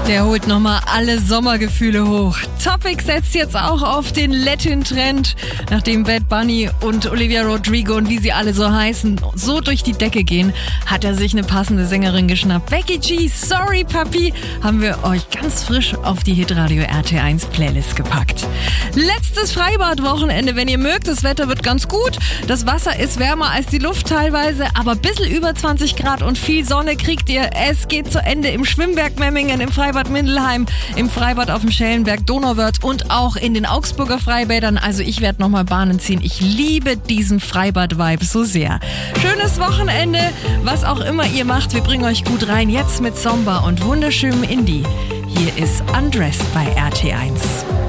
Der holt nochmal alle Sommergefühle hoch. Topic setzt jetzt auch auf den Latin-Trend, nachdem Bad Bunny und Olivia Rodrigo und wie sie alle so heißen, so durch die Decke gehen, hat er sich eine passende Sängerin geschnappt. Becky G, Sorry Papi, haben wir euch ganz frisch auf die Hitradio RT1 Playlist gepackt. Letztes Freibad-Wochenende, wenn ihr mögt, das Wetter wird ganz gut. Das Wasser ist wärmer als die Luft teilweise, aber ein bisschen über 20 Grad und viel Sonne kriegt ihr. Es geht zu Ende im Schwimmberg Memmingen, im Freibad Mindelheim, im Freibad auf dem Schellenberg Donauwörth und auch in den Augsburger Freibädern. Also ich werde nochmal Bahnen ziehen. Ich liebe diesen Freibad-Vibe so sehr. Schönes Wochenende, was auch immer ihr macht. Wir bringen euch gut rein. Jetzt mit Zomba und wunderschönem Indie. Hier ist Undressed bei RT1.